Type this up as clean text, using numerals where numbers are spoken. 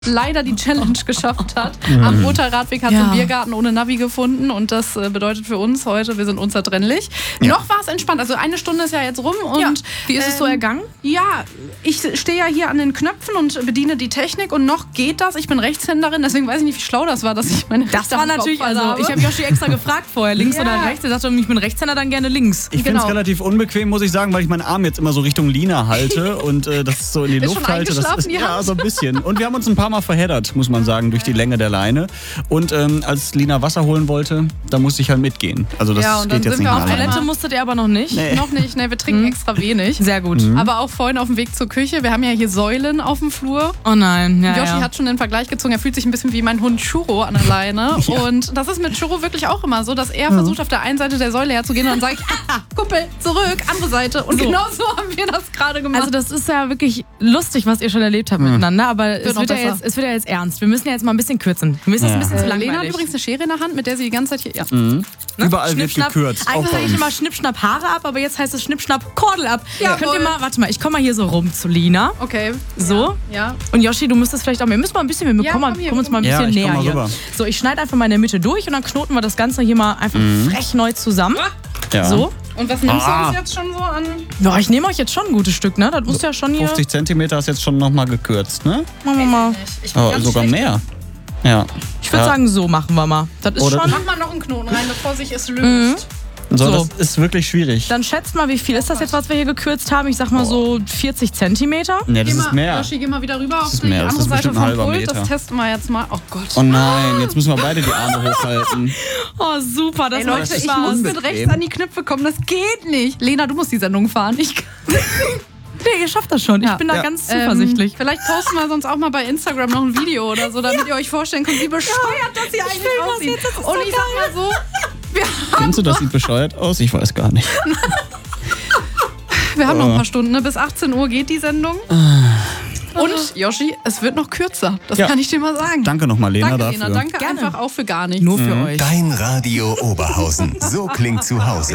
leider die Challenge geschafft hat. Am Urteilradweg hat sie einen Biergarten ohne Navi gefunden und das bedeutet für uns heute, wir sind unzertrennlich. Noch war es entspannt, also eine Stunde ist ja jetzt rum und wie ist es so ergangen? Ja, ich stehe ja hier an den Knöpfen und bediene die Technik und noch geht das. Ich bin Rechtshänderin, deswegen weiß ich nicht, wie schlau das war, dass ich meine Das war natürlich, also ich habe Joshi extra gefragt vorher, links oder rechts. Er sagte, ich bin Rechtshänder, dann gerne links. Ich finde es relativ unbequem, muss ich sagen, weil ich meinen Arm jetzt immer so Richtung Lina halte und das so in die Luft halte. Das ist, ja, so ein bisschen. Und wir haben uns ein paar Mal verheddert, muss man sagen, durch die Länge der Leine. Und als Lina Wasser holen wollte, da musste ich halt mitgehen. Also das geht jetzt nicht mehr. Auf Toilette musstet ihr aber noch nicht? Nee. Noch nicht, ne, wir trinken extra wenig. Sehr gut. Aber auch vorhin auf dem Weg zur Küche, wir haben ja hier Säulen auf dem Flur. Oh nein, Joshi hat schon den Vergleich gezogen, er fühlt sich ein bisschen wie mein Hund Churro an der Leine. Und das ist mit Churro wirklich auch immer so, dass er versucht, auf der einen Seite der Säule herzugehen und dann sage ich, Kumpel, zurück, andere Seite. Und genau so haben wir das gerade gemacht. Also das ist ja wirklich lustig, was ihr schon erlebt habt miteinander, aber es wird ja jetzt ernst. Wir müssen ja jetzt mal ein bisschen kürzen. Wir müssen das ein bisschen zu langweilig. Lena hat übrigens eine Schere in der Hand, mit der sie die ganze Zeit hier... Ne? Überall wird gekürzt. Eigentlich sage ich immer Schnippschnapp Haare ab, aber jetzt heißt es Schnippschnapp Kordel ab. Ja, könnt ihr mal, warte mal, ich komme mal hier so rum zu Lina. Okay. So. Ja. Und Joshi, du müsstest vielleicht auch, wir müssen mal ein bisschen, wir kommen uns mal ein bisschen näher hier. So, ich schneide einfach mal in der Mitte durch und dann knoten wir das Ganze hier mal einfach frech neu zusammen. Ja. So. Und was nimmst du uns jetzt schon so an? Ja, ich nehme euch jetzt schon ein gutes Stück, ne? Das muss ja schon hier... 50 Zentimeter ist jetzt schon nochmal gekürzt, ne? Machen wir mal. Sogar mehr. Ja. Ich würde sagen, so machen wir mal. Das ist schon... Mach mal noch einen Knoten rein, bevor sich es löst. So, das ist wirklich schwierig. Dann schätzt mal, wie viel ist das jetzt, was wir hier gekürzt haben? Ich sag mal so 40 Zentimeter. Ne, das ist mehr. Joshi, geh mal wieder rüber auf die mehr. andere Seite vom Pult. Meter. Das testen wir jetzt mal. Oh Gott. Oh nein, jetzt müssen wir beide die Arme hochhalten. Oh, super. Das macht Leute, ich Spaß. muss mit rechts an die Knöpfe kommen. Das geht nicht. Lena, du musst die Sendung fahren. Nee, ihr schafft das schon. Ich bin da ganz zuversichtlich. Vielleicht posten wir sonst auch mal bei Instagram noch ein Video oder so, damit ihr euch vorstellen könnt, wie bescheuert das hier eigentlich aussieht. Und ich sag mal so, Findest du, das sieht bescheuert aus? Ich weiß gar nicht. Wir haben noch ein paar Stunden, ne? Bis 18 Uhr geht die Sendung. Und, Joshi, es wird noch kürzer. Das kann ich dir mal sagen. Danke nochmal, Lena, danke, dafür. Lena, danke einfach auch für gar nichts. Nur für euch. Dein Radio Oberhausen. So klingt zu Hause.